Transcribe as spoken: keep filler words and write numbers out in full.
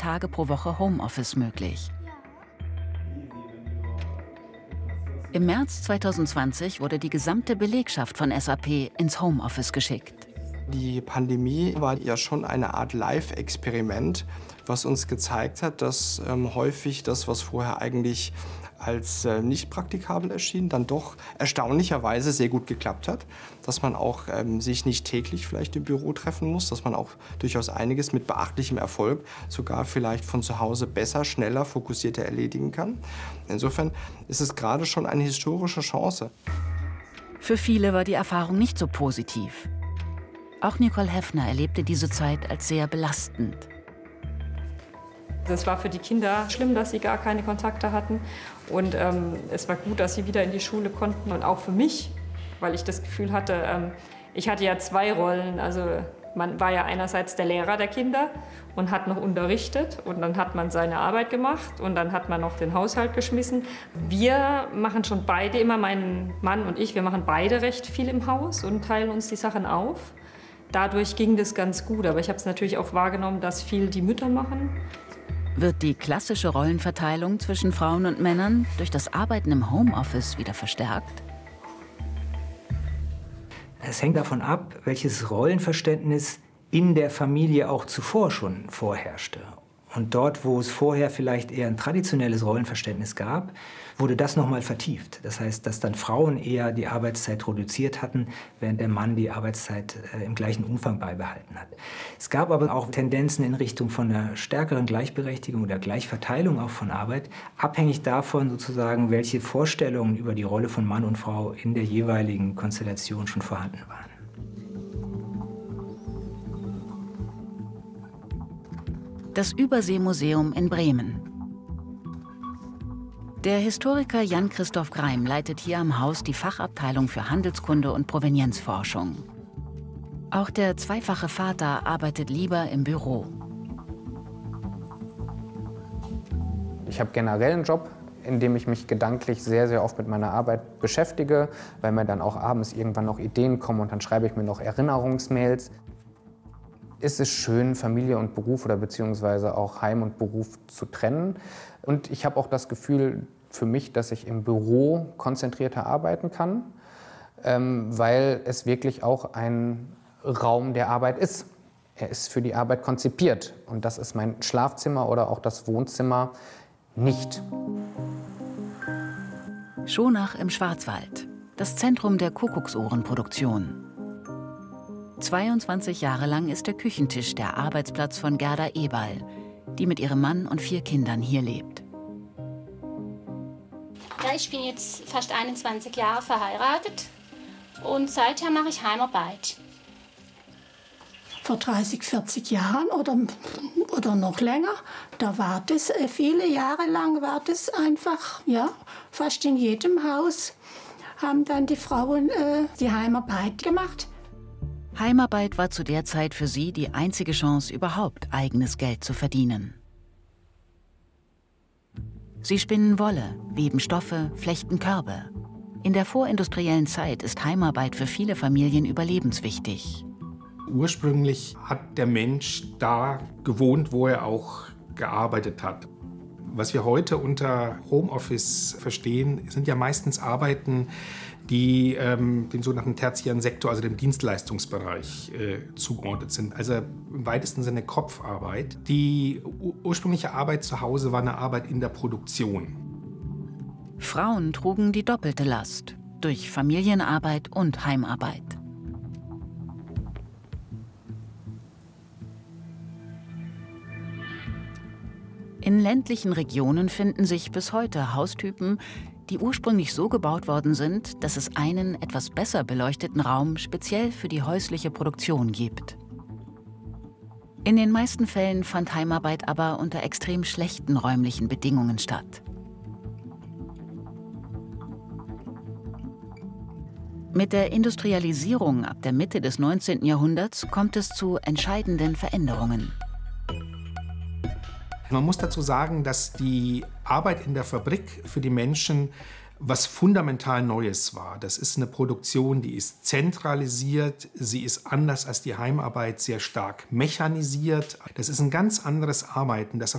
Tage pro Woche Homeoffice möglich. Im März zweitausendzwanzig wurde die gesamte Belegschaft von S A P ins Homeoffice geschickt. Die Pandemie war ja schon eine Art Live-Experiment, was uns gezeigt hat, dass ähm, häufig das, was vorher eigentlich als äh, nicht praktikabel erschien, dann doch erstaunlicherweise sehr gut geklappt hat. Dass man auch ähm, sich nicht täglich vielleicht im Büro treffen muss, dass man auch durchaus einiges mit beachtlichem Erfolg sogar vielleicht von zu Hause besser, schneller, fokussierter erledigen kann. Insofern ist es gerade schon eine historische Chance. Für viele war die Erfahrung nicht so positiv. Auch Nicole Heffner erlebte diese Zeit als sehr belastend. Es war für die Kinder schlimm, dass sie gar keine Kontakte hatten. Und ähm, es war gut, dass sie wieder in die Schule konnten. Und auch für mich, weil ich das Gefühl hatte, ähm, ich hatte ja zwei Rollen. Also man war ja einerseits der Lehrer der Kinder und hat noch unterrichtet. Und dann hat man seine Arbeit gemacht und dann hat man noch den Haushalt geschmissen. Wir machen schon beide immer, mein Mann und ich, wir machen beide recht viel im Haus und teilen uns die Sachen auf. Dadurch ging das ganz gut, aber ich habe es natürlich auch wahrgenommen, dass viel die Mütter machen. Wird die klassische Rollenverteilung zwischen Frauen und Männern durch das Arbeiten im Homeoffice wieder verstärkt? Es hängt davon ab, welches Rollenverständnis in der Familie auch zuvor schon vorherrschte. Und dort, wo es vorher vielleicht eher ein traditionelles Rollenverständnis gab, wurde das nochmal vertieft. Das heißt, dass dann Frauen eher die Arbeitszeit reduziert hatten, während der Mann die Arbeitszeit äh, im gleichen Umfang beibehalten hat. Es gab aber auch Tendenzen in Richtung von einer stärkeren Gleichberechtigung oder Gleichverteilung auch von Arbeit, abhängig davon sozusagen, welche Vorstellungen über die Rolle von Mann und Frau in der jeweiligen Konstellation schon vorhanden waren. Das Überseemuseum in Bremen. Der Historiker Jan-Christoph Greim leitet hier am Haus die Fachabteilung für Handelskunde und Provenienzforschung. Auch der zweifache Vater arbeitet lieber im Büro. Ich habe generell einen Job, in dem ich mich gedanklich sehr, sehr oft mit meiner Arbeit beschäftige, weil mir dann auch abends irgendwann noch Ideen kommen und dann schreibe ich mir noch Erinnerungsmails. Ist es schön, Familie und Beruf oder beziehungsweise auch Heim und Beruf zu trennen. Und ich habe auch das Gefühl für mich, dass ich im Büro konzentrierter arbeiten kann, ähm, weil es wirklich auch ein Raum der Arbeit ist. Er ist für die Arbeit konzipiert und das ist mein Schlafzimmer oder auch das Wohnzimmer nicht. Schonach im Schwarzwald, das Zentrum der Kuckucksohrenproduktion. zweiundzwanzig Jahre lang ist der Küchentisch der Arbeitsplatz von Gerda Eberl, die mit ihrem Mann und vier Kindern hier lebt. Ja, ich bin jetzt fast einundzwanzig Jahre verheiratet und seither mache ich Heimarbeit. Vor dreißig, vierzig Jahren oder, oder noch länger, da war das, viele Jahre lang war das einfach, ja, fast in jedem Haus haben dann die Frauen äh, die Heimarbeit gemacht. Heimarbeit war zu der Zeit für sie die einzige Chance, überhaupt eigenes Geld zu verdienen. Sie spinnen Wolle, weben Stoffe, flechten Körbe. In der vorindustriellen Zeit ist Heimarbeit für viele Familien überlebenswichtig. Ursprünglich hat der Mensch da gewohnt, wo er auch gearbeitet hat. Was wir heute unter Homeoffice verstehen, sind ja meistens Arbeiten, die ähm, dem sogenannten tertiären Sektor, also dem Dienstleistungsbereich, äh, zugeordnet sind. Also im weitesten Sinne Kopfarbeit. Die ursprüngliche Arbeit zu Hause war eine Arbeit in der Produktion. Frauen trugen die doppelte Last durch Familienarbeit und Heimarbeit. In ländlichen Regionen finden sich bis heute Haustypen, die ursprünglich so gebaut worden sind, dass es einen etwas besser beleuchteten Raum speziell für die häusliche Produktion gibt. In den meisten Fällen fand Heimarbeit aber unter extrem schlechten räumlichen Bedingungen statt. Mit der Industrialisierung ab der Mitte des neunzehnten Jahrhunderts kommt es zu entscheidenden Veränderungen. Man muss dazu sagen, dass die Arbeit in der Fabrik für die Menschen was fundamental Neues war. Das ist eine Produktion, die ist zentralisiert, sie ist anders als die Heimarbeit sehr stark mechanisiert. Das ist ein ganz anderes Arbeiten, das